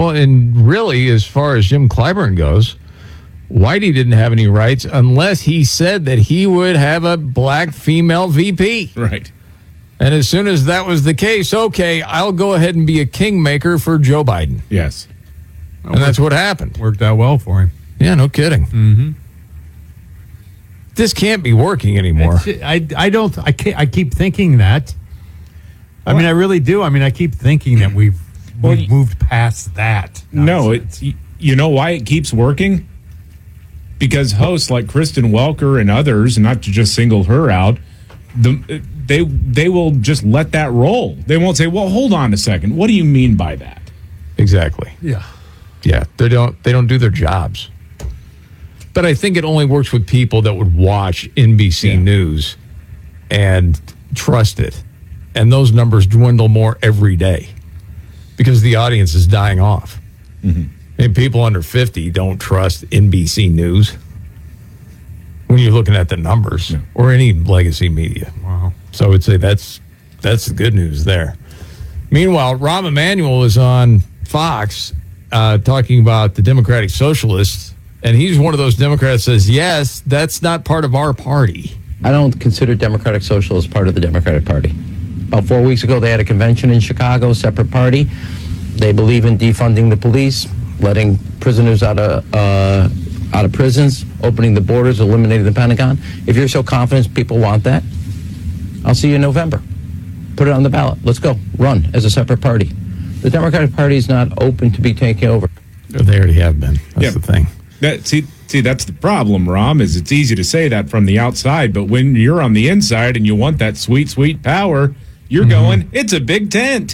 Well, and really, as far as Jim Clyburn goes, Whitey didn't have any rights unless he said that he would have a black female VP. Right. And as soon as that was the case, okay, I'll go ahead and be a kingmaker for Joe Biden. Yes. And that's what happened. Worked out well for him. Yeah, no kidding. Mm-hmm. This can't be working anymore. I keep thinking that. I mean, I really do. I mean, I keep thinking that we've moved past that. No, you know why it keeps working? Because hosts like Kristen Welker and others, not to just single her out, they will just let that roll. They won't say, "Well, hold on a second. What do you mean by that?" Exactly. Yeah. Yeah, they don't do their jobs. But I think it only works with people that would watch NBC News and trust it. And those numbers dwindle more every day because the audience is dying off. Mm-hmm. And people under 50 don't trust NBC News when you're looking at the numbers or any legacy media. Wow. So I would say that's the good news there. Meanwhile, Rahm Emanuel is on Fox talking about the Democratic Socialists, and he's one of those Democrats that says, yes, that's not part of our party. I don't consider Democratic Socialists part of the Democratic Party. About 4 weeks ago, they had a convention in Chicago, separate party. They believe in defunding the police, letting prisoners out of prisons, opening the borders, eliminating the Pentagon. If you're so confident people want that, I'll see you in November. Put it on the ballot. Let's go. Run as a separate party. The Democratic Party is not open to be taken over. They already have been. That's the thing. See, that's the problem, Rom, is it's easy to say that from the outside, but when you're on the inside and you want that sweet, sweet power, you're going, it's a big tent.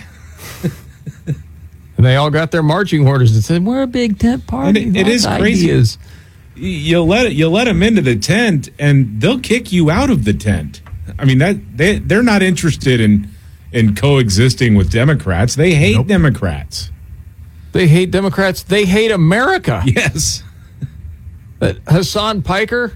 And they all got their marching orders and said, we're a big tent party. And it is crazy. You'll let them into the tent, and they'll kick you out of the tent. I mean, they're not interested in coexisting with Democrats. They hate Democrats. They hate Democrats. They hate America. Yes. Hassan Piker,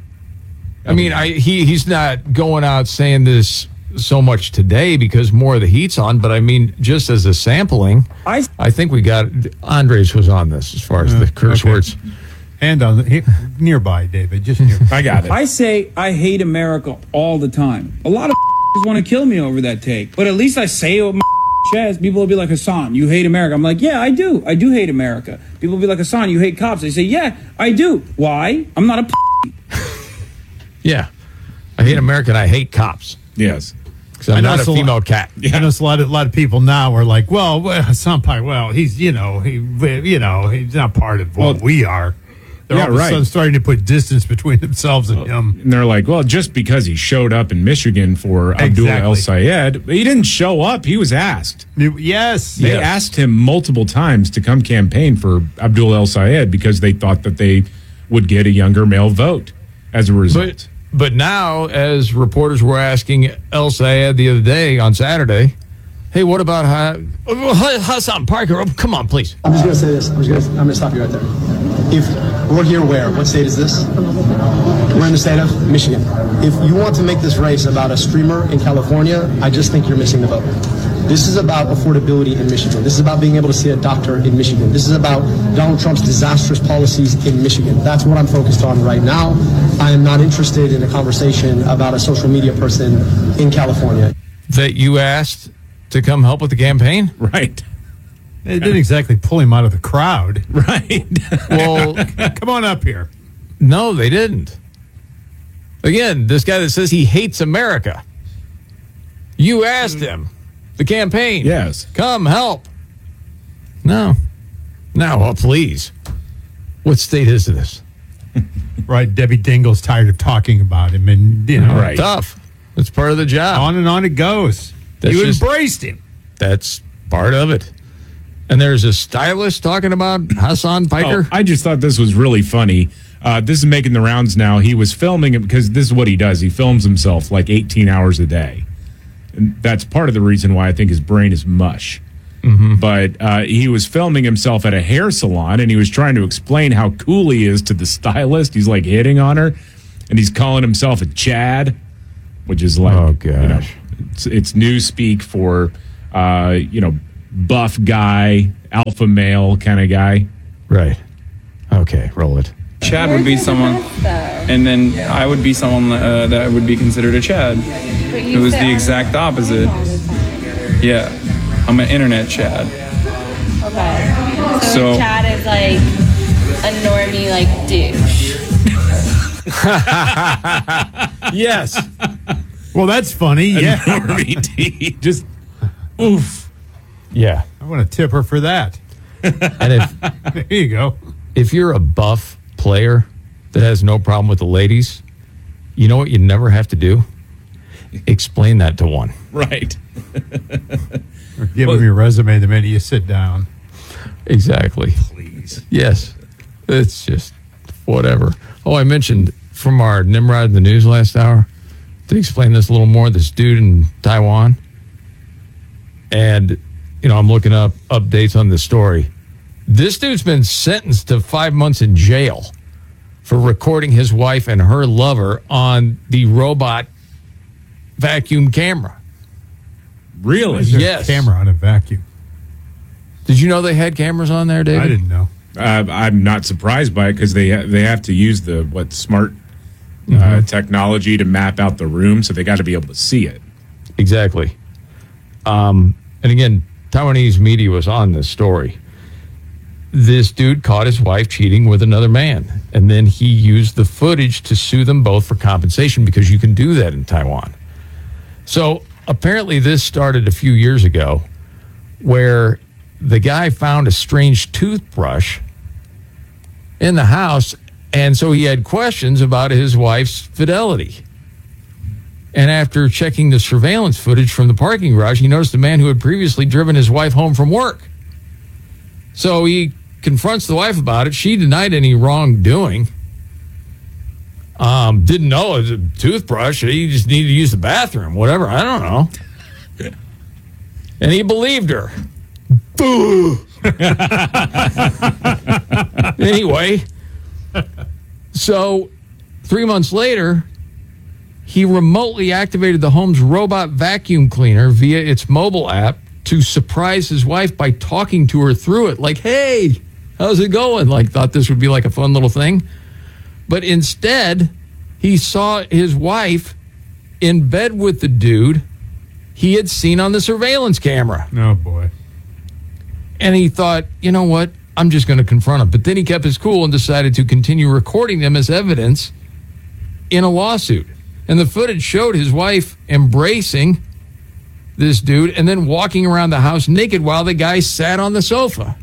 I mean, he's not going out saying this so much today because more of the heat's on, but I mean, just as a sampling, I think we got Andres was on this as far as the curse words. And on nearby, David, just nearby. I got it. I say I hate America all the time. A lot of want to kill me over that take, but at least I say it with my chest. People will be like, Hassan, you hate America. I'm like, yeah, I do hate America. People will be like, Hassan, you hate cops. I say, yeah, I do. Why? I'm not a Yeah, I hate America and I hate cops. Yes. Because I'm not a female cat. Yeah. I know a lot of people now are like, well, Hassan Piker, well, he's he's not part of what we are. They're all of a sudden starting to put distance between themselves and him. And they're like, well, just because he showed up in Michigan for Abdul El Sayed, he didn't show up. He was asked. Yes. They asked him multiple times to come campaign for Abdul El Sayed because they thought that they would get a younger male vote as a result. But now, as reporters were asking El Sayed the other day on Saturday, hey, what about Hassan Piker? Oh, come on, please. I'm just going to say this. I'm going to stop you right there. If we're here where? What state is this? We're in the state of Michigan. If you want to make this race about a streamer in California, I just think you're missing the boat. This is about affordability in Michigan. This is about being able to see a doctor in Michigan. This is about Donald Trump's disastrous policies in Michigan. That's what I'm focused on right now. I am not interested in a conversation about a social media person in California. That you asked to come help with the campaign? Right. They didn't exactly pull him out of the crowd. Right. Well, come on up here. No, they didn't. Again, this guy that says he hates America. You asked him, the campaign. Yes. Come help. No. No, well, please. What state is this? Right. Debbie Dingle's tired of talking about him. And, right. Tough. It's part of the job. On and on it goes. You embraced him. That's part of it. And there's a stylist talking about Hassan Piker. Oh, I just thought this was really funny. This is making the rounds now. He was filming it because this is what he does. He films himself like 18 hours a day. And that's part of the reason why I think his brain is mush. Mm-hmm. But he was filming himself at a hair salon, and he was trying to explain how cool he is to the stylist. He's like hitting on her, and he's calling himself a Chad, which is like, oh gosh, it's newspeak for buff guy alpha male kind of guy. Right. Okay, roll it. Chad would be someone, and then I would be someone that would be considered a Chad. It was the exact opposite. Yeah, I'm an internet Chad. Okay. So Chad is like a normie, like douche. Yes. Well, that's funny. Yeah. Just oof. Yeah. I want to tip her for that. And There you go. if you're a buff player that has no problem with the ladies, you know what you never have to do? Explain that to one. Right. Or give them your resume the minute you sit down. Exactly. Please. Yes. It's just whatever. Oh, I mentioned from our Nimrod in the news last hour, to explain this a little more, this dude in Taiwan. And, I'm looking up updates on the story. This dude's been sentenced to 5 months in jail for recording his wife and her lover on the robot vacuum camera. Really? Is there Yes. a camera on a vacuum? Did you know they had cameras on there, David? I didn't know. I'm not surprised by it because they have to use the smart technology to map out the room, so they got to be able to see it. Exactly. And again, Taiwanese media was on this story. This dude caught his wife cheating with another man, and then he used the footage to sue them both for compensation because you can do that in Taiwan. So apparently this started a few years ago where the guy found a strange toothbrush in the house, and so he had questions about his wife's fidelity. And after checking the surveillance footage from the parking garage, he noticed a man who had previously driven his wife home from work. So he confronts the wife about it. She denied any wrongdoing. Didn't know it was a toothbrush. He just needed to use the bathroom, whatever. I don't know. And he believed her. Boo! Anyway, so 3 months later, he remotely activated the home's robot vacuum cleaner via its mobile app to surprise his wife by talking to her through it. Like, hey, how's it going? Like, thought this would be like a fun little thing. But instead, he saw his wife in bed with the dude he had seen on the surveillance camera. Oh, boy. And he thought, you know what? I'm just going to confront him. But then he kept his cool and decided to continue recording them as evidence in a lawsuit. And the footage showed his wife embracing this dude and then walking around the house naked while the guy sat on the sofa.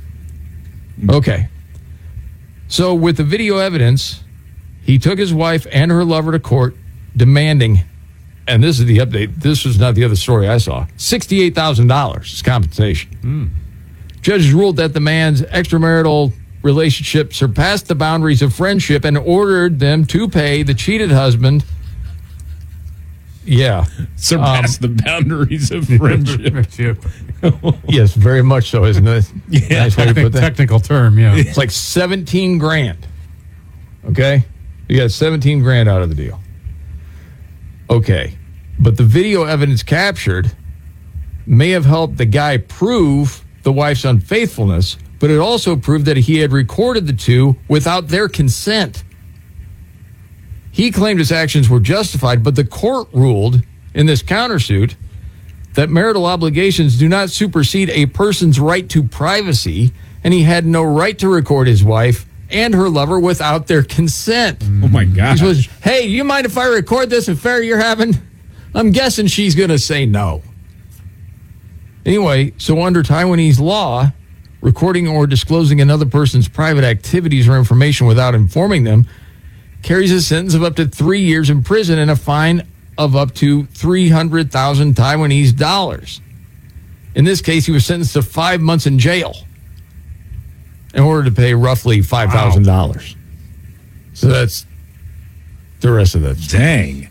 Okay. So with the video evidence, he took his wife and her lover to court demanding, and this is the update, this was not the other story I saw, $68,000 as compensation. Judges ruled that the man's extramarital relationship surpassed the boundaries of friendship and ordered them to pay the cheated husband. Yeah. Surpass the boundaries of friendship. Yes, very much so, isn't it? Yeah. Nice way to put that. Technical term, yeah. It's like 17 grand. Okay? You got 17 grand out of the deal. Okay. But the video evidence captured may have helped the guy prove the wife's unfaithfulness, but it also proved that he had recorded the two without their consent. He claimed his actions were justified, but the court ruled in this countersuit that marital obligations do not supersede a person's right to privacy, and he had no right to record his wife and her lover without their consent. Oh, my gosh. He was, hey, do you mind if I record this affair you're having? I'm guessing she's going to say no. Anyway, so under Taiwanese law, recording or disclosing another person's private activities or information without informing them carries a sentence of up to 3 years in prison and a fine of up to 300,000 Taiwanese dollars. In this case, he was sentenced to 5 months in jail in order to pay roughly $5,000. So that's the rest of that. Dang.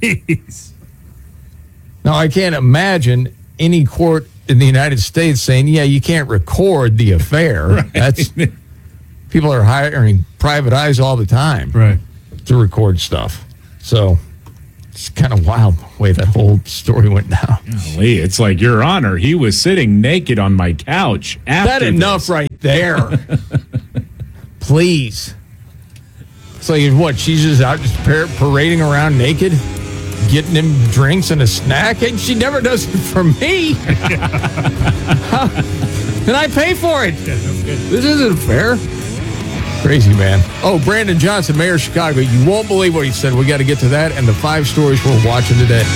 Now, I can't imagine any court in the United States saying, yeah, you can't record the affair. Right. That's people are hiring private eyes all the time Right. to record stuff. So it's kind of wild. way that whole story went down. Golly, it's like, Your Honor, he was sitting naked on my couch after That enough this. right there. Please. It's like, what, she's just out just parading around naked, getting him drinks and a snack, and she never does it for me. And I pay for it. This isn't fair. Crazy, man. Oh, Brandon Johnson, Mayor of Chicago. You won't believe what he said. We got to get to that and the 5 stories we're watching today.